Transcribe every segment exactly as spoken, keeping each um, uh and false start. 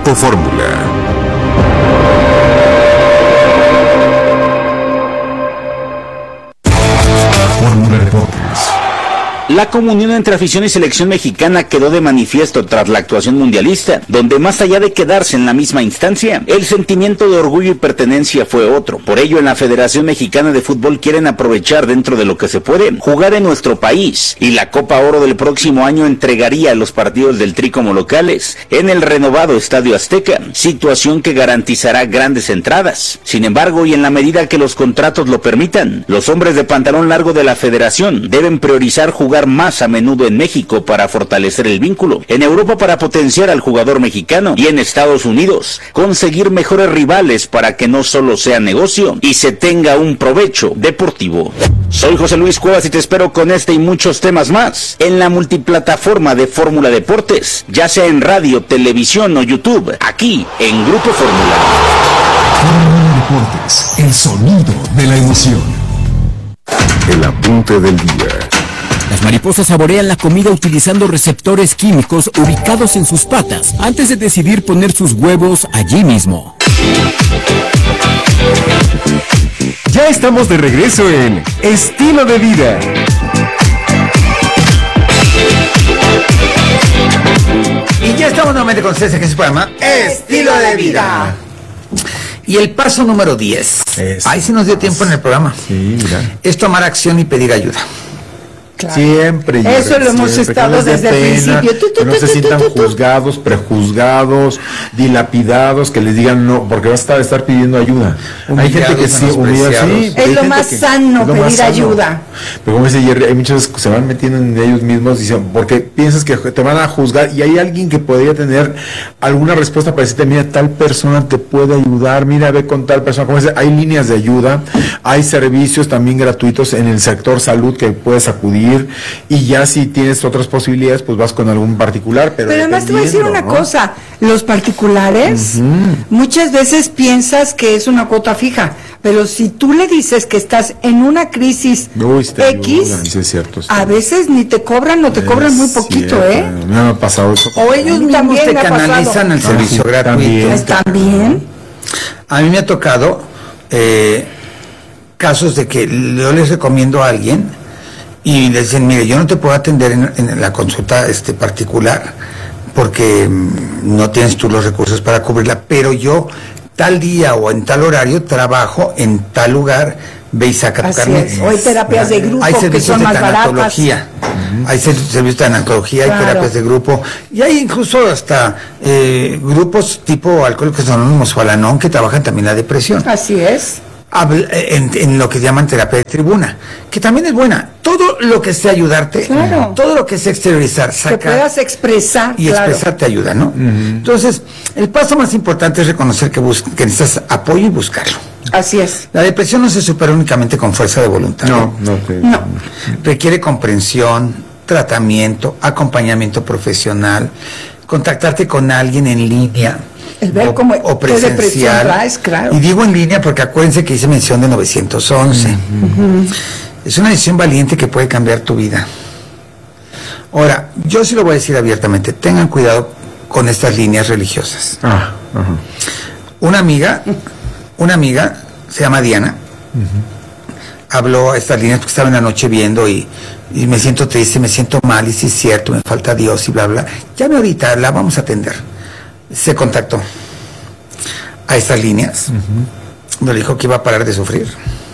Grupo Fórmula. Fórmula Deportes. La comunión entre afición y selección mexicana quedó de manifiesto tras la actuación mundialista, donde más allá de quedarse en la misma instancia, el sentimiento de orgullo y pertenencia fue otro. Por ello, en la Federación Mexicana de Fútbol quieren aprovechar dentro de lo que se puede, jugar en nuestro país, y la Copa Oro del próximo año entregaría los partidos del Tri como locales en el renovado Estadio Azteca, situación que garantizará grandes entradas. Sin embargo, y en la medida que los contratos lo permitan, los hombres de pantalón largo de la Federación deben priorizar jugar más a menudo en México para fortalecer el vínculo, en Europa para potenciar al jugador mexicano y en Estados Unidos conseguir mejores rivales para que no solo sea negocio y se tenga un provecho deportivo. Soy José Luis Cuevas y te espero con este y muchos temas más en la multiplataforma de Fórmula Deportes, ya sea en radio, televisión o YouTube, aquí en Grupo Fórmula. Fórmula Deportes, el sonido de la emoción. El apunte del día. Las mariposas saborean la comida utilizando receptores químicos ubicados en sus patas antes de decidir poner sus huevos allí mismo. Ya estamos de regreso en Estilo de Vida. Y ya estamos nuevamente con ustedes en este programa Estilo de Vida. Y el paso número diez. Es. Ahí sí nos dio tiempo en el programa. Sí, mira. Es tomar acción y pedir ayuda. Claro. Siempre. Eso siempre, lo hemos siempre, estado desde el principio. Tú, tú, que no tú, se tú, sientan tú, tú. juzgados, prejuzgados, dilapidados, que les digan no, porque vas a estar, estar pidiendo ayuda. Hay gente que sí, humilla, sí. Es lo más que, sano es lo pedir más sano. ayuda. Pero como dice Jerry, hay muchas veces que se van metiendo en ellos mismos, dicen, porque piensas que te van a juzgar y hay alguien que podría tener alguna respuesta para decirte, mira, tal persona te puede ayudar, mira, ve con tal persona. Como dice, hay líneas de ayuda, hay servicios también gratuitos en el sector salud que puedes acudir, y ya si tienes otras posibilidades, pues vas con algún particular. Pero, pero además te voy a decir una ¿no? cosa, los particulares uh-huh. muchas veces piensas que es una cuota fija, pero si tú le dices que estás en una crisis Uy, X, ayudan, sí es cierto, sí. a veces ni te cobran o te es cobran muy poquito, cierto. ¿eh? Me ha pasado eso. O ellos mismos también te canalizan el servicio no, gratuito. También. ¿También? A mí me ha tocado eh, casos de que yo les recomiendo a alguien y le dicen, mire, yo no te puedo atender en, en la consulta este particular porque mmm, no tienes tú los recursos para cubrirla, pero yo tal día o en tal horario trabajo en tal lugar, ve y saca tu carnet. O hay terapias de grupo hay que son de más baratas. Uh-huh. Hay servicios de tanatología, claro. Hay terapias de grupo y hay incluso hasta eh, grupos tipo Alcohólicos Anónimos o Al-Anon que trabajan también la depresión. Así es. En, en lo que llaman terapia de tribuna, que también es buena. Todo lo que sea ayudarte, claro. todo lo que sea exteriorizar, sacar, que puedas expresar y claro. expresar te ayuda, ¿no? Uh-huh. Entonces, el paso más importante es reconocer que, bus- que necesitas apoyo y buscarlo. Así es. La depresión no se supera únicamente con fuerza de voluntad. No, no, te... no. Requiere comprensión, tratamiento, acompañamiento profesional, contactarte con alguien en línea. El ver o, cómo o presencial. Traes, claro. Y digo en línea porque acuérdense que hice mención de novecientos once. Uh-huh. Es una decisión valiente que puede cambiar tu vida. Ahora, yo sí lo voy a decir abiertamente, tengan cuidado con estas líneas religiosas. Ah, uh-huh. Una amiga, una amiga, se llama Diana, uh-huh. habló a estas líneas porque estaba en la noche viendo y, y me siento triste, me siento mal, y sí es cierto, me falta Dios y bla, bla. Llame ahorita, la vamos a atender. Se contactó a estas líneas, uh-huh. me dijo que iba a parar de sufrir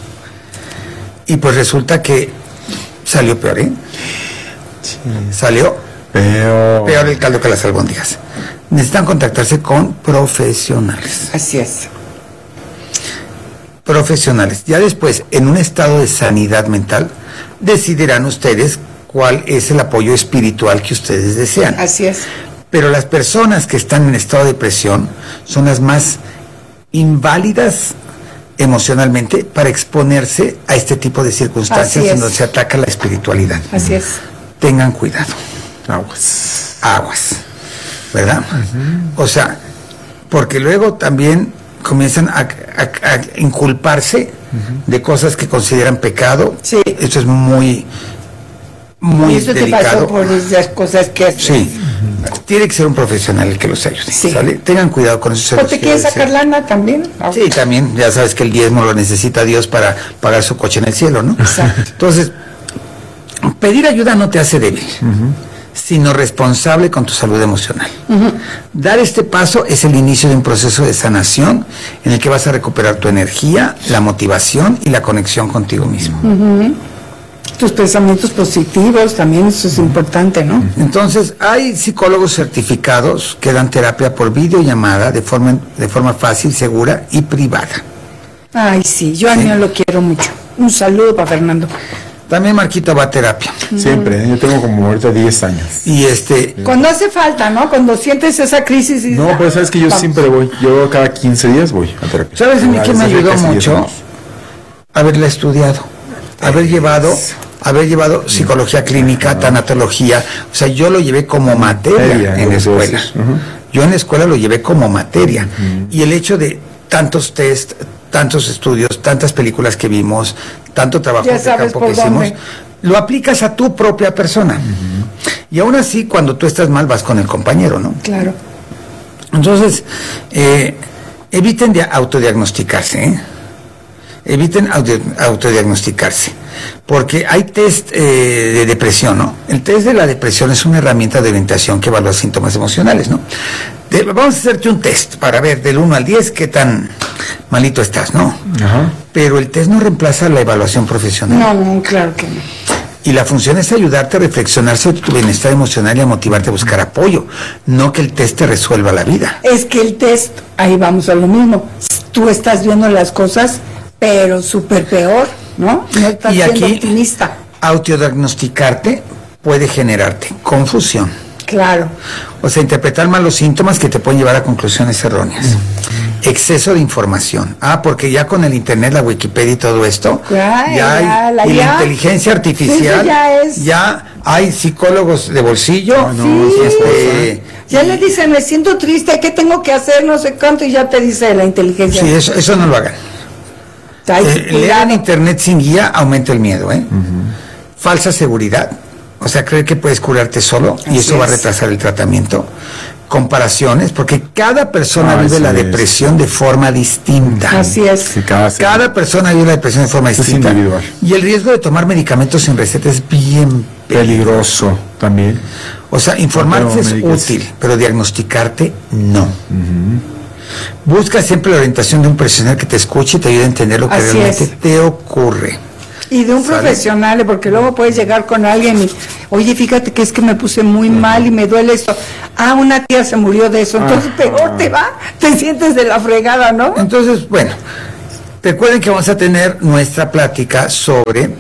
y pues resulta que salió peor, ¿eh? Sí. Salió peor. peor el caldo que las albóndigas. Necesitan contactarse con profesionales. Así es. Profesionales. Ya después, en un estado de sanidad mental, decidirán ustedes cuál es el apoyo espiritual que ustedes desean. Así es. Pero las personas que están en estado de depresión son las más inválidas emocionalmente para exponerse a este tipo de circunstancias en donde se ataca la espiritualidad. Así es. Tengan cuidado. Aguas. Aguas. ¿Verdad? Uh-huh. O sea, porque luego también comienzan a, a, a inculparse uh-huh. de cosas que consideran pecado. Sí. Esto es muy... muy y eso delicado. te pasó por esas cosas que haces. Sí, tiene que ser un profesional el que los ayude. Sí. ¿Sale? Tengan cuidado con eso. ¿O te quieres sacar lana también? Sí, también, ya sabes que el diezmo lo necesita Dios para pagar su coche en el cielo, ¿no? Exacto. Entonces, pedir ayuda no te hace débil, uh-huh. sino responsable con tu salud emocional. Uh-huh. Dar este paso es el inicio de un proceso de sanación en el que vas a recuperar tu energía, la motivación y la conexión contigo mismo. Uh-huh. Tus pensamientos positivos, también eso es importante, ¿no? Entonces, hay psicólogos certificados que dan terapia por videollamada de forma, de forma fácil, segura y privada. Ay, sí, yo a mí lo quiero mucho. Un saludo para Fernando. También Marquito va a terapia. Siempre, ¿eh? Yo tengo como ahorita diez años. Y este... Cuando hace falta, ¿no? Cuando sientes esa crisis y... No, pues sabes que yo vamos. siempre voy. Yo cada quince días voy a terapia. ¿Sabes a mí que me ayudó mucho? Haberla estudiado. Haber llevado... haber llevado psicología clínica, uh-huh. tanatología, o sea, yo lo llevé como materia Materia, en la escuela. Uh-huh. Yo en la escuela lo llevé como materia. Uh-huh. Y el hecho de tantos test, tantos estudios, tantas películas que vimos, tanto trabajo ya de campo que dónde. hicimos, lo aplicas a tu propia persona. Uh-huh. Y aún así, cuando tú estás mal, vas con el compañero, ¿no? Claro. Entonces, eh, eviten de autodiagnosticarse, ¿eh? Eviten auto, autodiagnosticarse, porque hay test eh, de depresión, ¿no? El test de la depresión es una herramienta de orientación que evalúa síntomas emocionales, ¿no? De, vamos a hacerte un test para ver del uno al diez qué tan malito estás, ¿no? Ajá. Pero el test no reemplaza la evaluación profesional. No, no, claro que no. Y la función es ayudarte a reflexionar sobre tu bienestar emocional y a motivarte a buscar apoyo, no que el test te resuelva la vida. Es que el test, ahí vamos a lo mismo, tú estás viendo las cosas pero súper peor, ¿no? No estás y siendo aquí, optimista. Autodiagnosticarte puede generarte confusión. Claro. O sea, interpretar mal los síntomas que te pueden llevar a conclusiones erróneas. Mm. Exceso de información. Ah, porque ya con el internet, la Wikipedia y todo esto, ya, ya ya, hay, la, y ya. la inteligencia artificial, ya, es... ya hay psicólogos de bolsillo. Ah, no, sí. este, ya le dicen, me siento triste, ¿qué tengo que hacer? No sé cuánto, y ya te dice la inteligencia. Sí, eso, eso no lo hagan. Eh, leer en internet sin guía aumenta el miedo, ¿eh? Uh-huh. Falsa seguridad, o sea, creer que puedes curarte solo y Así eso es. va a retrasar el tratamiento. Comparaciones, porque cada persona ah, vive la es. depresión de forma distinta. Así es. Sí, cada, cada persona vive la depresión de forma eso distinta. Es individual. Y el riesgo de tomar medicamentos sin receta es bien peligroso, peligroso también. O sea, informarse es útil, pero diagnosticarte no. Uh-huh. Busca siempre la orientación de un profesional que te escuche y te ayude a entender lo que Así realmente es. te ocurre. Y de un ¿Sale? profesional, porque luego puedes llegar con alguien y, oye, fíjate que es que me puse muy mal y me duele esto. Ah, una tía se murió de eso, entonces Ajá. peor te va, te sientes de la fregada, ¿no? Entonces, bueno, recuerden que vamos a tener nuestra plática sobre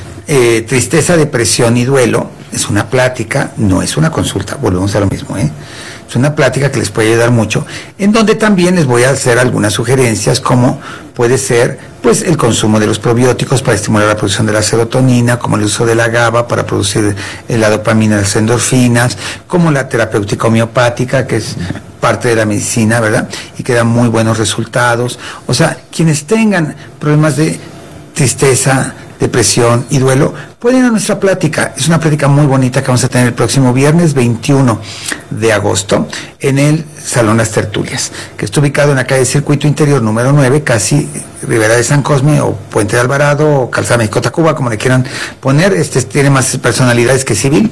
eh, tristeza, depresión y duelo. Es una plática, no es una consulta, volvemos a lo mismo, ¿eh? Es una plática que les puede ayudar mucho, en donde también les voy a hacer algunas sugerencias, como puede ser, pues, el consumo de los probióticos para estimular la producción de la serotonina, como el uso de la GABA para producir la dopamina, las endorfinas, como la terapéutica homeopática, que es parte de la medicina, ¿verdad? Y que da muy buenos resultados. O sea, quienes tengan problemas de tristeza, depresión y duelo, pueden ir a nuestra plática. Es una plática muy bonita que vamos a tener el próximo viernes veintiuno de agosto en el Salón Las Tertulias, que está ubicado en la calle Circuito Interior número nueve, casi Ribera de San Cosme o Puente de Alvarado o Calzada México Tacuba, como le quieran poner. Este tiene más personalidades que civil.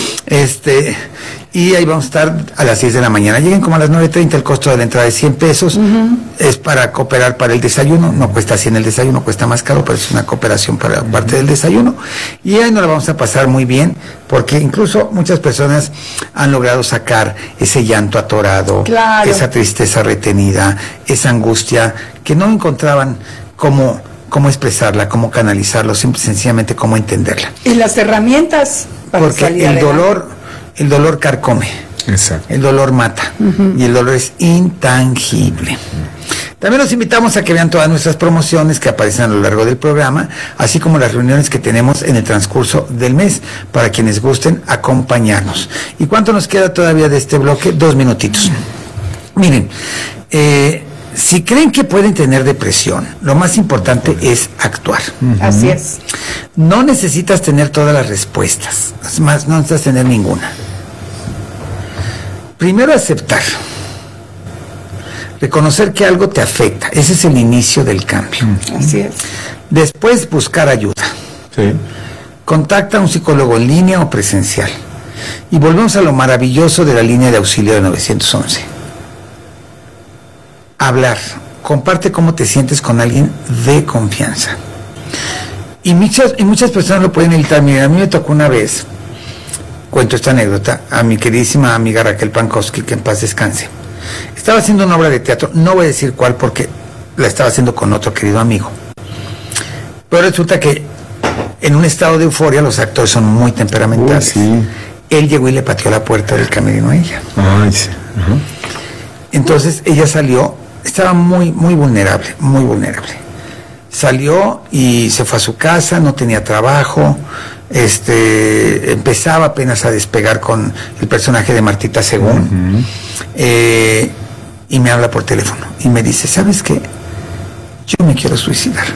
Este, y ahí vamos a estar a las seis de la mañana. Lleguen como a las nueve treinta, el costo de la entrada es cien pesos. Uh-huh. Es para cooperar para el desayuno, no cuesta cien el desayuno, cuesta más caro, pero es una cooperación para uh-huh. parte del desayuno. Y ahí nos la vamos a pasar muy bien, porque incluso muchas personas han logrado sacar ese llanto atorado, claro. esa tristeza retenida, esa angustia, que no encontraban cómo, cómo expresarla, cómo canalizarlo, simple, sencillamente cómo entenderla. Y las herramientas para porque salir el adelante. dolor, el dolor carcome. Exacto. El dolor mata. Uh-huh. Y el dolor es intangible. Uh-huh. También los invitamos a que vean todas nuestras promociones que aparecen a lo largo del programa, así como las reuniones que tenemos en el transcurso del mes, para quienes gusten acompañarnos. ¿Y cuánto nos queda todavía de este bloque? Dos minutitos. Uh-huh. Miren, eh, si creen que pueden tener depresión, lo más importante es actuar. Uh-huh. Así es. No necesitas tener todas las respuestas, es más, no necesitas tener ninguna. Primero aceptar, reconocer que algo te afecta, ese es el inicio del cambio. Uh-huh. Así es. Después buscar ayuda. Sí. Contacta a un psicólogo en línea o presencial. Y volvemos a lo maravilloso de la línea de auxilio de nueve once. Hablar, comparte cómo te sientes con alguien de confianza. Y muchas, y muchas personas lo pueden evitar. Mira, a mí me tocó una vez, cuento esta anécdota, a mi queridísima amiga Raquel Pankowski, que en paz descanse. Estaba haciendo una obra de teatro, no voy a decir cuál porque la estaba haciendo con otro querido amigo. Pero resulta que en un estado de euforia los actores son muy temperamentales. Uy, sí. Él llegó y le pateó la puerta del camerino a ella. Ay, sí. Uh-huh. Entonces ella salió, estaba muy, muy vulnerable, muy vulnerable. Salió y se fue a su casa, no tenía trabajo, este, empezaba apenas a despegar con el personaje de Martita Según, uh-huh. eh, y me habla por teléfono y me dice, ¿sabes qué? Yo me quiero suicidar.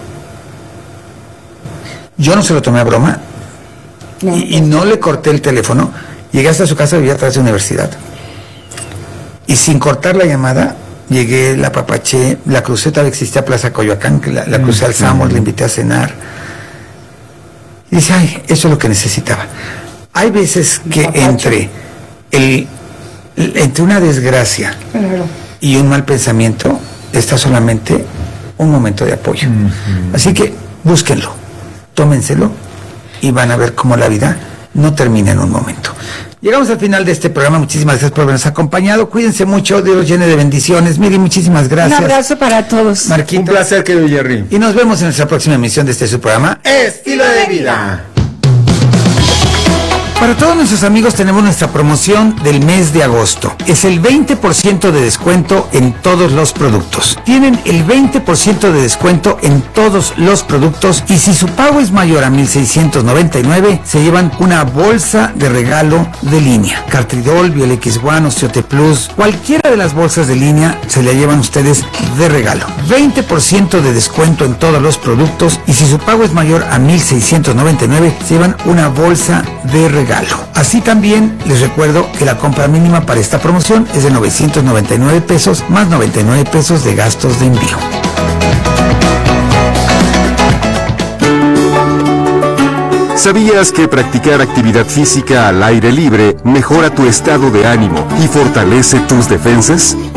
Yo no se lo tomé a broma, no. Y, y no le corté el teléfono. Llegué hasta su casa, vivía atrás de universidad. Y sin cortar la llamada, llegué, la apapaché, la crucé, todavía existía Plaza Coyoacán, que la, la crucé al Samos, le invité a cenar. Y dice, ay, eso es lo que necesitaba. Hay veces que entre, el, entre una desgracia claro. y un mal pensamiento, está solamente un momento de apoyo. Uh-huh. Así que búsquenlo, tómenselo y van a ver cómo la vida no termina en un momento. Llegamos al final de este programa. Muchísimas gracias por habernos acompañado. Cuídense mucho, Dios los llene de bendiciones. Miri, muchísimas gracias. Un abrazo para todos. Marquito. Un placer, querido Jerry. Y nos vemos en nuestra próxima emisión de este su programa Estilo de Vida. Para todos nuestros amigos tenemos nuestra promoción del mes de agosto. Es el veinte por ciento de descuento en todos los productos. Tienen el veinte por ciento de descuento en todos los productos y si su pago es mayor a mil seiscientos noventa y nueve, se llevan una bolsa de regalo de línea. Cartridol, Biolex One, Osteote Plus, cualquiera de las bolsas de línea se la llevan ustedes de regalo. veinte por ciento de descuento en todos los productos y si su pago es mayor a mil seiscientos noventa y nueve, se llevan una bolsa de regalo. Así también les recuerdo que la compra mínima para esta promoción es de novecientos noventa y nueve pesos más noventa y nueve pesos de gastos de envío. ¿Sabías que practicar actividad física al aire libre mejora tu estado de ánimo y fortalece tus defensas?